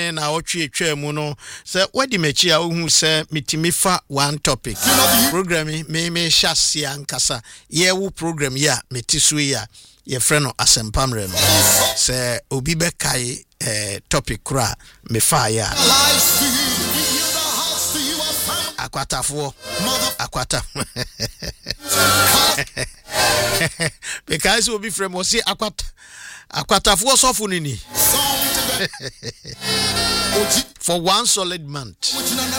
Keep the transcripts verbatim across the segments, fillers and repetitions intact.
ne na otwe etwa mu no sɛ wadi mechi a ohu sɛ mitimi fa one topic program me me hyasia nkasa ye wo program ya metiso ya ye frɛ no asempamre no sɛ obi bɛkae eh topic kra me fa ya akwatafo akwata because obi frɛ mo si akwata akwatafo sofo nini for one solid month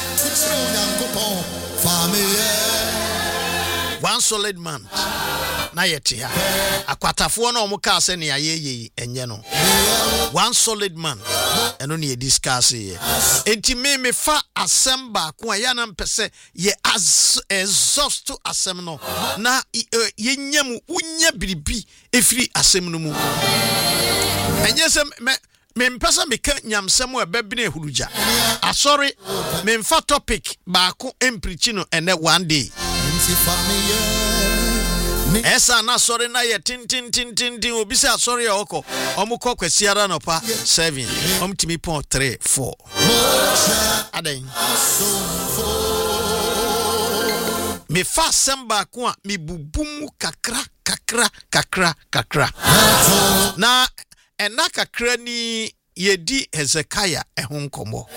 one solid month na yete ha akwatafo na omo ka se ne ayeye enye no one solid month eno ne discuss ye enti me me fa asem ba ko ya na mpese ye exhaust asem no na ye nyam unya biribi efiri asem no mu enye se me me mpesa me ka nyamsem e babine huruja asori me mfa topic ba ko empreach no ene one day esa na sorry na ye tin tin tin tin tin obi say sorry e oko omukọ kwasiara no pa seven omtimi pon three four aden me fa semba ko a me bubum kakra kakra kakra kakra na ena kakra ni yedi Hezekiah ehun nkomo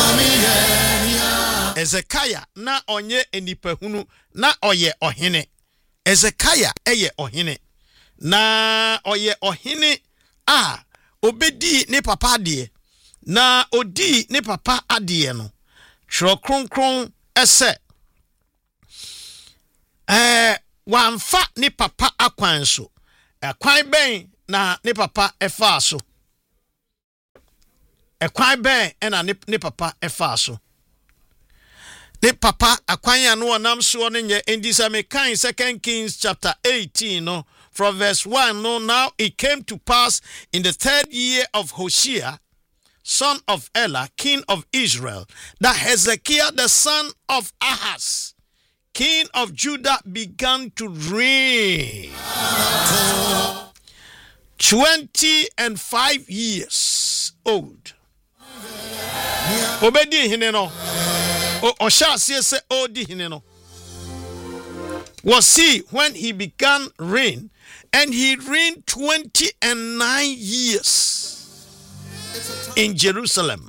Hezekiah na onye enipa hunu na oye ohene Hezekiah eye ohene na oye ohene a obedi ne papa ade na odi ne papa ade no tro kronkron ese eh wanfa ne papa akwan so akwan ben na ne papa efa so ekwan ben na ne, ne papa efa so ne papa akwanya no onam so no nye endisa me kan second Kings chapter eighteen no from verse one no now it came to pass in the third year of Hoshea son of Elah king of Israel that Hezekiah the son of Ahaz king of Judah began to reign twenty and five years old obedi hine no o sha se odi hine no was he when he began reign and he reigned twenty and nine years in Jerusalem.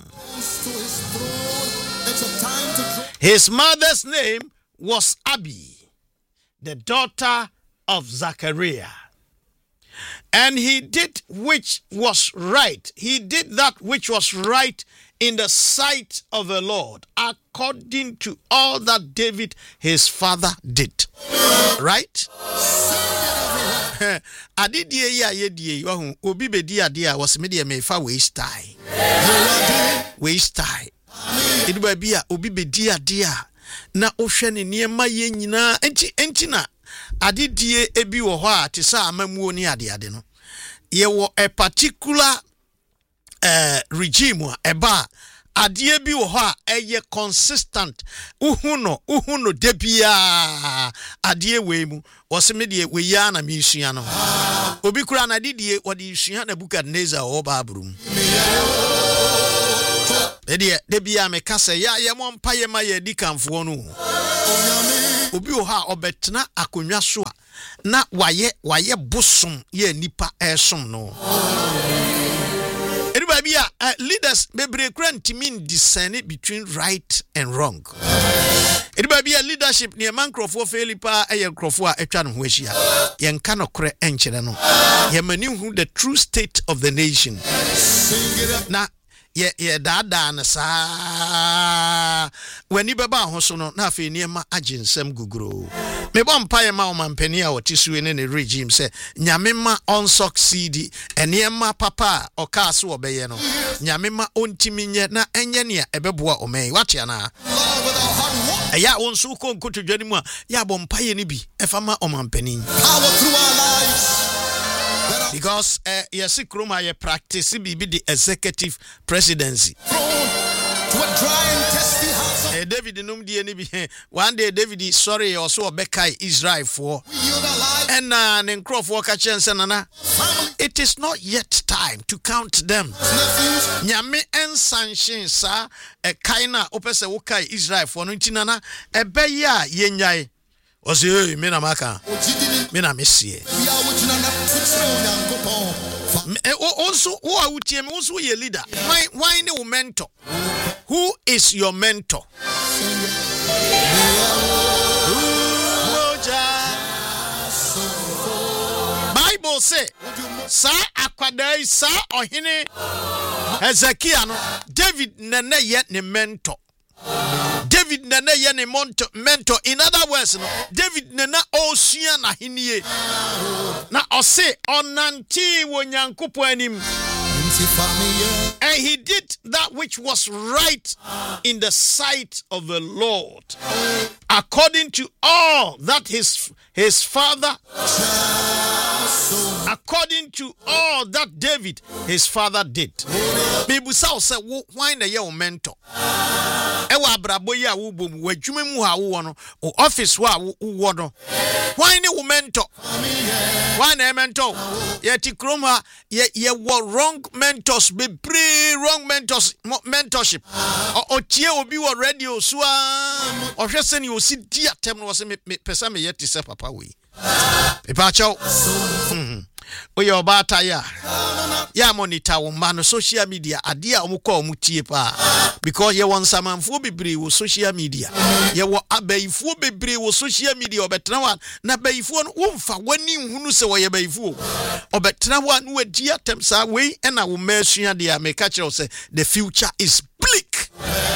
His mother's name was Abi, the daughter of Zachariah. And he did which was right. He did that which was right in the sight of the Lord, according to all that David his father did. Right? Adidie ya yedie wahu obi bedi ade a was media me fa waste time. Waste time. Iduba bia obi bedi ade a na ohwe ne niema ye nyina enti enti na adidie ebi wo ho a te sa amamuo ni ade ade no. Ye wo a particular uh, regime eba adie bi wo ho a eye consistent uhuno uhuno debia adie we mu wose de we ya na me sua no obi kura na didie wode sua na Nebukadnezar o babrum de debia me kase ya ye mo mpa ye ma ye dikanfo no obi wo ha obetena akonwa so na waye waye bosom ye nipa esom no Everybody, uh, leaders bebre kranti mean discern between right and wrong. Everybody, leadership near mankrofo felipa eye krofo a etwa no ho ahia. Yen ka no kre enkyere no. Ye mani hu the true state of the nation. Na ye ye dada na sa wani beba ho so no na afi niema aginsem guguro. Me bon paye ma o mampani a otisue ne ne regime se nyame ma on succeed eniema papa o ka so obeye no nyame ma ontimi nye na enye ne ebeboa omen watia na eya wonsu ko nkoto dwani mu a ya bon paye ne bi efama o mampani power through our lives because uh, yes kroma ye practice bi bi the executive presidency to a dry and testy house of David num die ni bi one day David sorry also obekai Israel for and na ne nkrofo ka chense nana it is not yet time to count them. Nyame ensanshin sa e kaina opese wo kai Israel for no ntinana e be ya yenyai. Ose hey me na maka. Me na mesie. Also who are utie me also your leader. Why why ne wo mentor? Who is your mentor? Bible say sa akwadai sa ohene Hezekiah no David nene ye ne mentor. David nene ye ne mentor. In other words no David nena osua na henie na ose onanti wo nyankopon anim. And he did that which was right in the sight of the Lord, according to all that his his father, according to all that David his father did. People say, why na your mentor? Ewa brabo ya wo bom wadwuma mu ha wo no office wa wo no. Why na wo mentor? Why na mentor? Yet kroma ye ye wrong mentors, be pre wrong mentors mentorship. O tie obi wo radio so a o hwese ne o si dia tem no se me pesa me yet se papa we. Pepa chow. Oye obata ya ya monitor wo man social media ade a omukọ omutie pa because ye won samanfo bebre wo social media ye wo abaifo bebre wo social media obetena wa na baifo no womfa wani nhunu se wo ye baifo obetena wa no adi atem sa we na wo masua de a me ka kire say the future is bleak.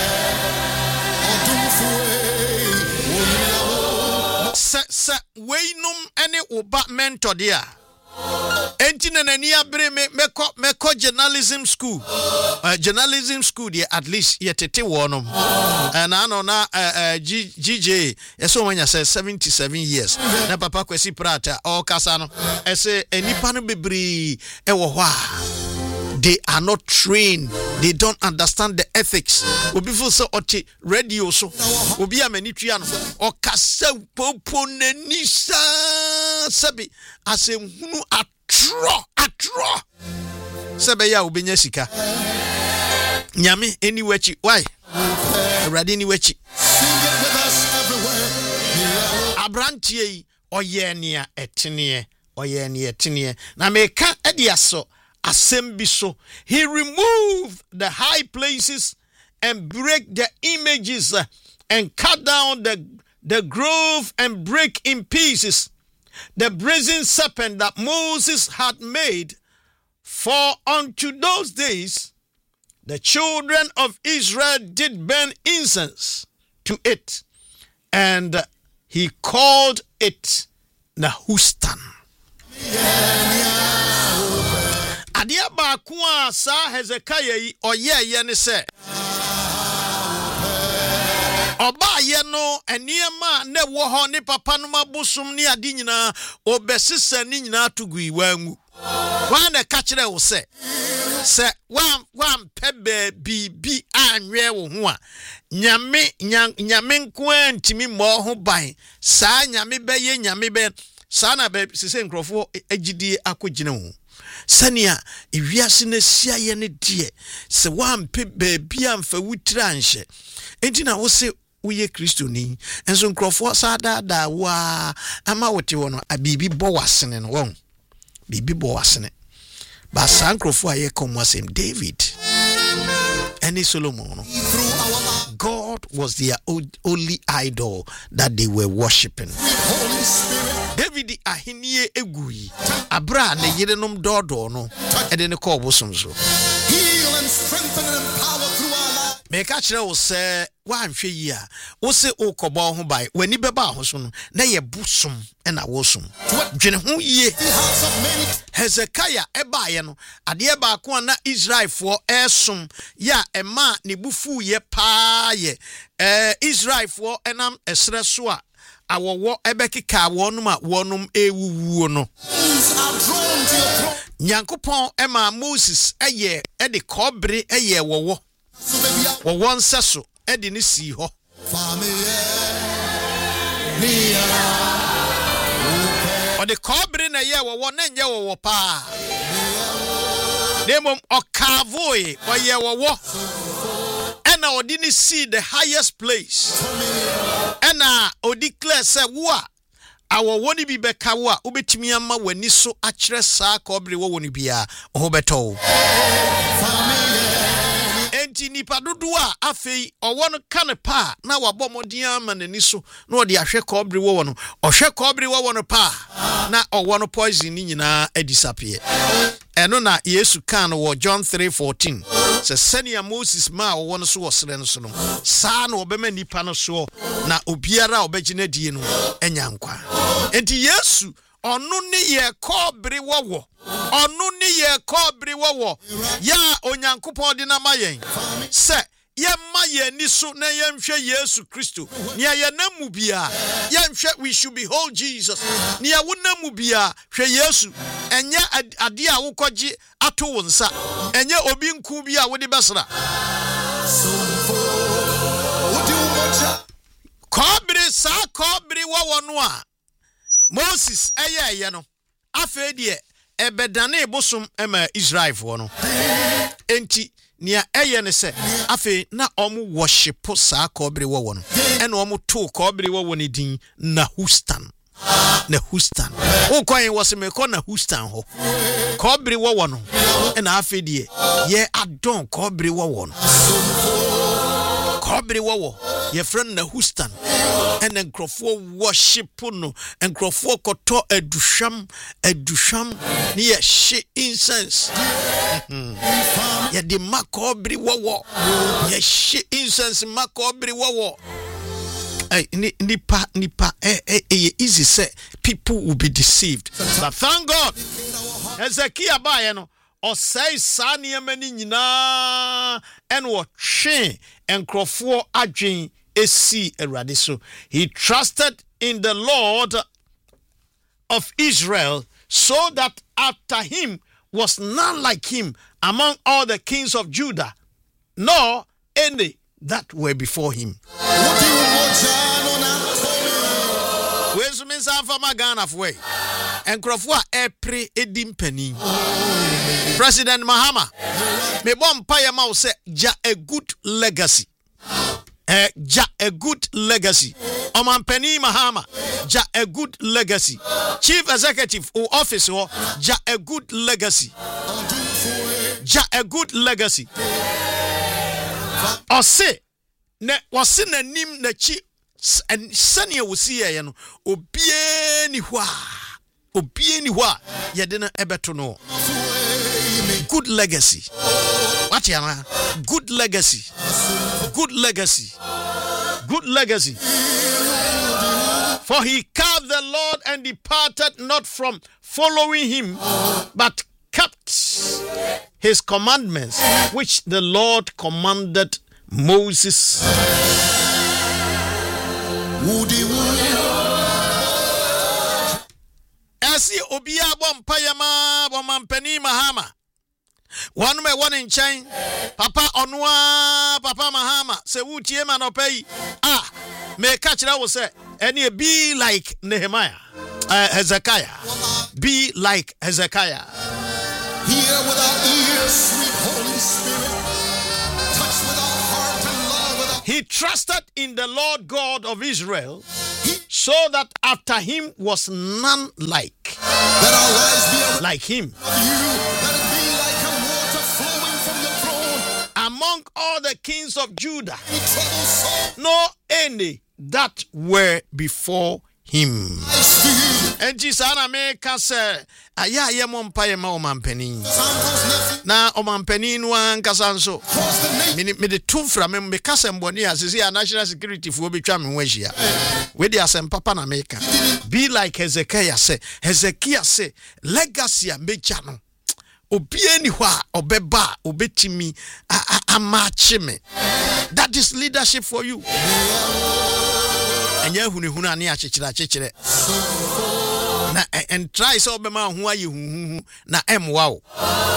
Se se we num ene oba mentor dia enti na nani abre me meko meko journalism school uh, journalism school there at least yetete wonom and I know na uh, G J eso wanya say seventy-seven years na papa Kwesi Prata o kasa no ese enipa no bebre e wo ho a they are not trained. They don't understand the ethics. Obi feel so oti radio so. Obi amani tua no. O kasa popo nani sa sabi asem hunu atro atro. Sabe ya obenya sika. Nyame eni wachi. Why? Ready ni wachi. Abrantie oye nia etenie. Oye nia etenie. Na meka ediaso. Asembiso. He removed the high places and break the images uh, and cut down the, the grove and break in pieces the brazen serpent that Moses had made. For unto those days the children of Israel did burn incense to it, and uh, he called it Nahustan. Adia ba kwa sa Hezekiah yi oye ye ne se oba ye no eniema na wo ho ne papa no mabosom ne ade nyina obesesa ni nyina tugui wangu wa na ka kire wo se se wan wan pebe bi bi anwe wo ho a nyame nyame nko antimi mo ho ban sa nyame be ye nyame be sa na be sese nkrofo agidie akogine ho Sania iwiase na sia ye ne de se wampe baabi amfa wutira nhye enti na wo se uye Kristo ni enso nkrofo sada da wa ama wote wono abibi bo wasene no won bibi bo wasene ba san nkrofo aye komwasem David and Solomon no? God was their only idol that they were worshiping. David ahinie egui abra ne yerenom dodo no e de ne call bosom so heal and strengthen and empower through our life. Make a kire wo se wan hwe yi a wo se ukobo ho bai wani beba ho so no na ye bosom e na wo som dwene ho yie. Hezekiah eba ye no ade ba ko na Israel for esom ya ema ne bufu ye pa ye eh Israel for enam esre so a awowo ebekika wonum a wonum ewuwuo no Nyankopon ema Moses eye e de kobre eye wowo wowo nseso e de ne si ho o de kobre na ye wowo na nye wowo pa Nemom okavoe oye wowo. Ena odini see the highest place. Ena odeclare say wo awo woni bi beka wo a obetimi ama wani so akyere saa kobre wo woni bia ho beto. Enti nipa dodo a afei owo no ka ne pa na wabɔ modin ama nani so na odi ahwe kobre wo no ohwe kobre wo no pa na owo no poison ni nyina adisapie. Eno na Yesu kan wo John three fourteen se senia Moses ma wo no so wo sere no so no saa na obema nipa no so na obiara obegina die no enya nkwa. Enti Yesu onu ni ye kobre wowo onu ni ye kobre wowo ya onyankopon de na mayen se ye maye ni so na ye nhwe Yesu Kristo ni ye namu bia ye nhwe we should behold Jesus ni ye wonamu bia hwe Yesu enye ade a wokɔgye ato wo nsa enye obi nku bia wo de besra kobre sa kobre wowo no a Moses eye eye no afa die ebedane bosom ema Israel fo no enti nia eye ne se afa na omu worship sa kobre wo no ena omu to kobre wo ne din Nahustan Nahustan o kwan wo se me ko Nahustan ho kobre wo no ena afa die ye adon kobre wo no kobre wo ye friend Nahustan and enkrofo worship no enkrofo koto edusham edusham ni ye she incense ye de makobri wowo ye she incense makobri wowo eh ni nipa nipa eh eh easy say people will be deceived but thank God Ezekiel ba no o say sa niam ni nyina en wo twe enkrofo adwen esi erade so he trusted in the Lord of Israel so that after him was none like him among all the kings of Judah nor any that were before him. Where's me for Magana way and Crofwa epre edimpeni President Mahama me bon paya ma say ja a good legacy. Uh, ja a good legacy. Omampeni Mahama, ja a good legacy. Chief Executive or Office or ja a good legacy. Ja a good legacy. Or say, ne was in a nim na chi and senior will see ya no obieni wa obieni wa ya dena ebeto no. Good legacy. What ya good legacy. Good legacy. Good legacy. For he carved the Lord and departed not from following him, but kept his commandments, which the Lord commanded Moses. Asi obia bom payama bomampani Mahama. One me one in chain, Papa Onwa, Papa Mahama, se wutie manopei. Ah, me catch that was say, any be like Nehemiah, uh, Hezekiah, be like Hezekiah. Hear with our ears, sweet Holy Spirit, touch with our heart and love with our... He trusted in the Lord God of Israel, so that after him was none like, that our lives be like him. Among all the kings of Judah, no any that were before him. And Jesus America said, Aya yamon payema omampeni. Na omampeni nwan kasanso. Me me de two from me kasem boni asisi a national security for be twa me hwahia. We dey asem papa na America. Be like Hezekiah say. Hezekiah say legacy a meja no. Obieni hwa obeba obetimi amache me. That is leadership for you. Enya hunu hunu ani achechira achechire. Na and try so obema hu ayi hu na emwa o.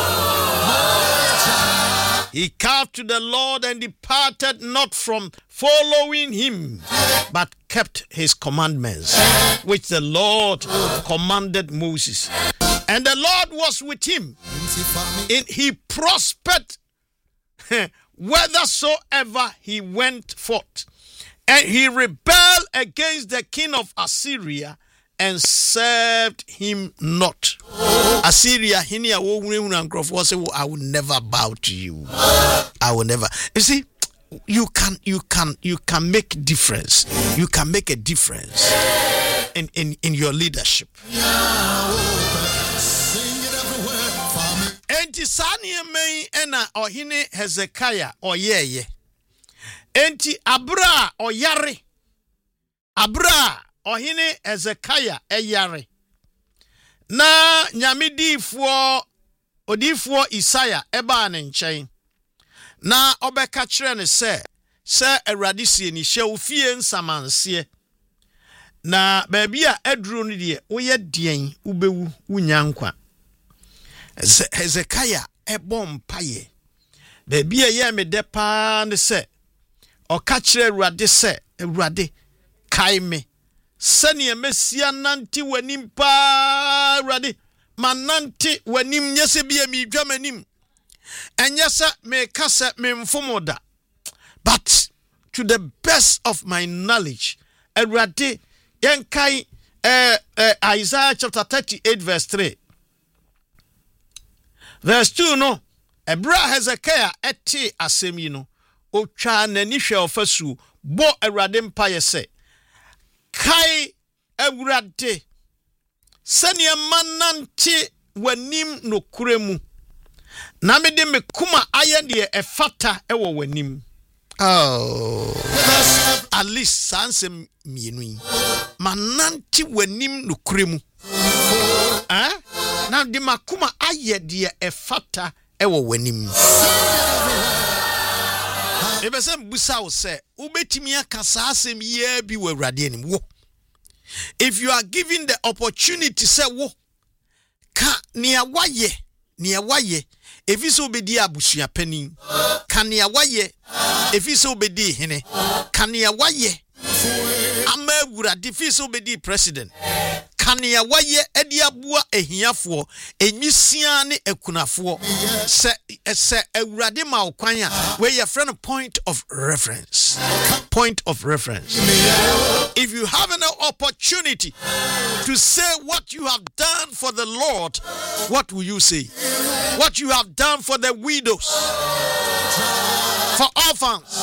He called to the Lord and departed not from following him, but kept his commandments, which the Lord commanded Moses. And the Lord was with him. And he prospered whithersoever he went forth. And he rebelled against the king of Assyria and served him not. Assyria, I will never bow to you. I will never. You see, you can, you can, you can make difference. You can make a difference in in, in your leadership. Enti sani mei ena ohine Hezekiah oyeye. Enti abra oyare. Abra ohine Hezekiah eyare. Na nyamedifuo odifuo Isaiah eba ne nchen. Na obeka kire ne se se Awurade sie ni hye ofie nsamanse. Na baabi a eduro no de woye dien ubewu unya nkwa. Hezekiah ebom paye. Baabi a ye me de pa ne se oka kire Awurade se Awurade kai me. Sani mesia nanti wanim pa Awurade mananti wanim nyese bia mi dwamanim. Enyesa me kasa me mfomoda. But to the best of my knowledge, Awurade yenkai uh, uh, Isaiah chapter thirty-eight verse three. Verse two no. Ebra Hezekiah eti asem yi no. Otwa nani hwe ofasu bo Awurade mpaye se. Kai Awurade sani mananti wanim no kuremu. Na me de me kuma aye de efata ewo wanim. Oh. At least sansem mienu. Mananti wanim no kuremu. Eh? Na de makuma aye de efata ewo wanim. Ebesem busa wo se ubetimi aka saasem ye bi wo Awurade anim wo. If you are given the opportunity say wo ka nia waye nia waye efiso obedi abusua panin ka nia waye efiso obedi hene ka nia waye ama Awurade efiso obedi president kania waye edi abua ehiafo enyisia ne ekunafo se se Awurade ma okwan a we your friend point of reference point of reference. If you have an opportunity to say what you have done for the Lord, what will you say? What you have done for the widows, for orphans.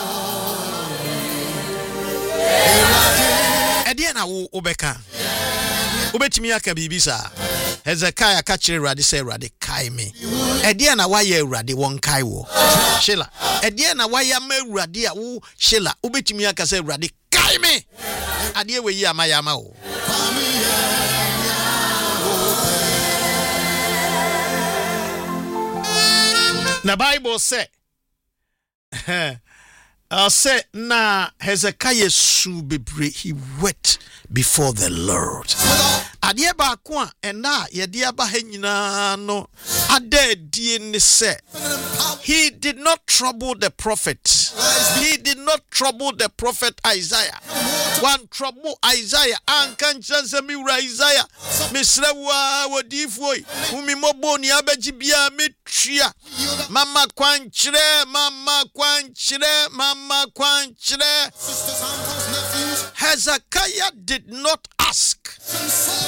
Ediana wo obeka ubetimi aka bibisa Hezekiah ka kire Awurade say Awurade kai me ede na waye Awurade won kai wo Sheila ede na waye ma Awurade a wo Sheila ubetimi aka say Awurade kai me ade we yi amaya ma wo. Na Bible say I say na Hezekiah su bebre he wept before the Lord. Adie ba ko a ena ye de aba ha nyina no ade die ne se he did not trouble the prophet. He did not trouble the prophet Isaiah. One trouble Isaiah ankan chanse mi wura Isaiah misrewa wodifoi umi mobo ni abeji bia metria mama kwanchire mama kwanchire mama kwanchire. Hezekiah did not ask